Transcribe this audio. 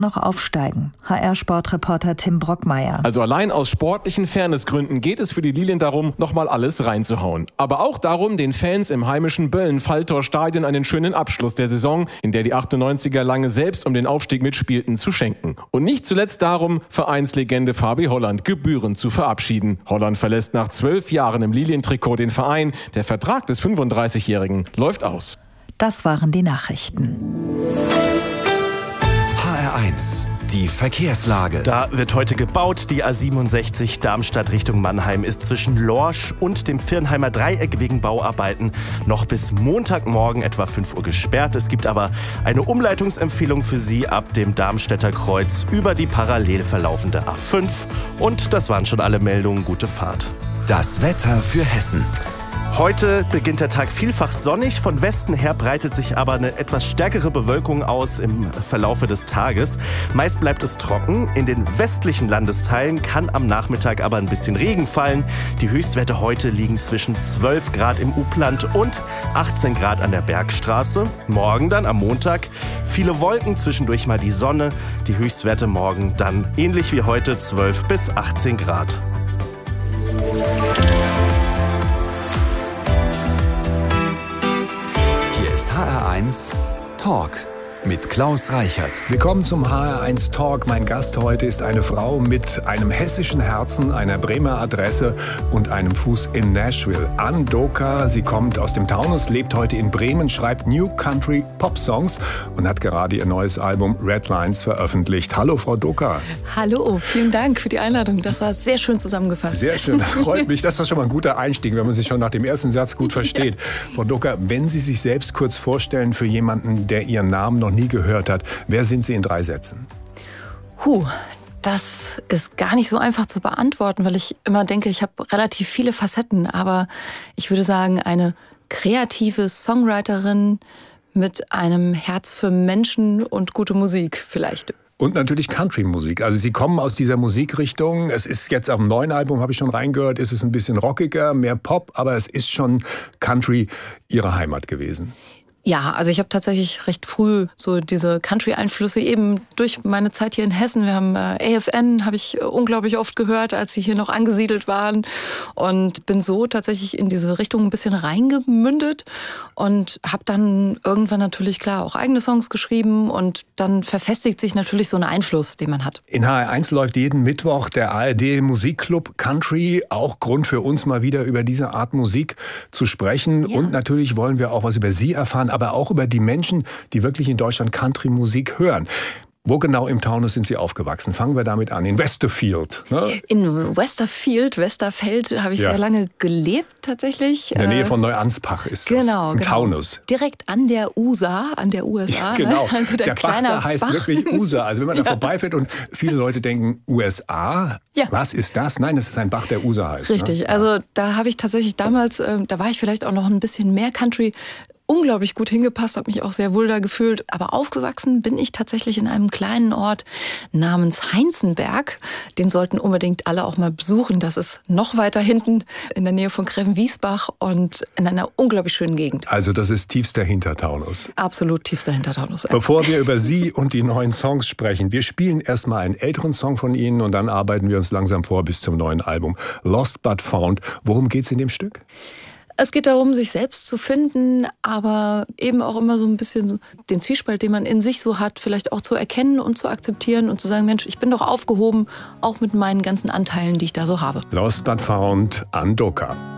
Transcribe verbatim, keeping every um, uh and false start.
noch aufsteigen. H R-Sportreporter Tim Brockmeier. Also allein aus sportlichen Fairnessgründen geht es für die Lilien darum, nochmal alles reinzuhauen. Aber auch darum, den Fans im heimischen Böllen-Falltor-Stadion einen schönen Abschluss der Saison, in der die achtundneunziger lange selbst um den Aufstieg mitspielten, zu schenken. Und nicht zuletzt darum, Vereinslegende Fabi Holland gebührend zu verabschieden. Holland verlässt nach zwölf Jahren im Lilientrikot den Verein. Der Vertrag des fünfunddreißigjährigen läuft aus. Das waren die Nachrichten. H R eins, die Verkehrslage. Da wird heute gebaut. Die A siebenundsechzig Darmstadt Richtung Mannheim ist zwischen Lorsch und dem Viernheimer Dreieck wegen Bauarbeiten noch bis Montagmorgen etwa fünf Uhr gesperrt. Es gibt aber eine Umleitungsempfehlung für Sie ab dem Darmstädter Kreuz über die parallel verlaufende A fünf. Und das waren schon alle Meldungen. Gute Fahrt. Das Wetter für Hessen. Heute beginnt der Tag vielfach sonnig. Von Westen her breitet sich aber eine etwas stärkere Bewölkung aus im Verlaufe des Tages. Meist bleibt es trocken. In den westlichen Landesteilen kann am Nachmittag aber ein bisschen Regen fallen. Die Höchstwerte heute liegen zwischen zwölf Grad im Upland und achtzehn Grad an der Bergstraße. Morgen dann am Montag viele Wolken, zwischendurch mal die Sonne. Die Höchstwerte morgen dann ähnlich wie heute zwölf bis achtzehn Grad. H R eins Talk mit Klaus Reichert. Willkommen zum H R eins Talk. Mein Gast heute ist eine Frau mit einem hessischen Herzen, einer Bremer Adresse und einem Fuß in Nashville. Ann Doka, sie kommt aus dem Taunus, lebt heute in Bremen, schreibt New Country Pop Songs und hat gerade ihr neues Album Red Lines veröffentlicht. Hallo, Frau Doka. Hallo, vielen Dank für die Einladung. Das war sehr schön zusammengefasst. Sehr schön, das freut mich. Das war schon mal ein guter Einstieg, wenn man sich schon nach dem ersten Satz gut versteht. Ja. Frau Doka, wenn Sie sich selbst kurz vorstellen für jemanden, der Ihren Namen noch nie gehört hat, wer sind Sie in drei Sätzen? Huh, das ist gar nicht so einfach zu beantworten, weil ich immer denke, ich habe relativ viele Facetten, aber ich würde sagen, eine kreative Songwriterin mit einem Herz für Menschen und gute Musik vielleicht. Und natürlich Country-Musik. Also Sie kommen aus dieser Musikrichtung. Es ist jetzt auf dem neuen Album, habe ich schon reingehört, ist es ein bisschen rockiger, mehr Pop, aber es ist schon Country Ihre Heimat gewesen. Ja, also ich habe tatsächlich recht früh so diese Country-Einflüsse eben durch meine Zeit hier in Hessen. Wir haben äh, A F N, habe ich unglaublich oft gehört, als sie hier noch angesiedelt waren und bin so tatsächlich in diese Richtung ein bisschen reingemündet und habe dann irgendwann natürlich klar auch eigene Songs geschrieben und dann verfestigt sich natürlich so ein Einfluss, den man hat. In H R eins läuft jeden Mittwoch der A R D Musikclub Country, auch Grund für uns mal wieder über diese Art Musik zu sprechen. Ja. Und natürlich wollen wir auch was über Sie erfahren, aber auch über die Menschen, die wirklich in Deutschland Country-Musik hören. Wo genau im Taunus sind Sie aufgewachsen? Fangen wir damit an. In Westerfield. Ne? In Westerfield, Westerfeld habe ich ja. sehr lange gelebt tatsächlich. In der Nähe von Neuanspach ist das. Genau. Im genau. Taunus. Direkt an der U S A, an der U S A. Genau. Ne? Also der der Bach da heißt Bach. wirklich U S A. Also wenn man da ja. vorbeifährt und viele Leute denken, U S A? Ja. Was ist das? Nein, das ist ein Bach, der U S A heißt. Richtig. Ne? Also da habe ich tatsächlich damals, äh, da war ich vielleicht auch noch ein bisschen mehr Country, unglaublich gut hingepasst, habe mich auch sehr wohl da gefühlt. Aber aufgewachsen bin ich tatsächlich in einem kleinen Ort namens Heinzenberg. Den sollten unbedingt alle auch mal besuchen. Das ist noch weiter hinten in der Nähe von Grevenwiesbach und in einer unglaublich schönen Gegend. Also das ist tiefster Hintertaunus. Absolut tiefster Hintertaunus. Bevor wir über Sie und die neuen Songs sprechen, wir spielen erstmal einen älteren Song von Ihnen und dann arbeiten wir uns langsam vor bis zum neuen Album Lost But Found. Worum geht's in dem Stück? Es geht darum, sich selbst zu finden, aber eben auch immer so ein bisschen den Zwiespalt, den man in sich so hat, vielleicht auch zu erkennen und zu akzeptieren und zu sagen, Mensch, ich bin doch aufgehoben, auch mit meinen ganzen Anteilen, die ich da so habe. Lost But Found, Ann Doka.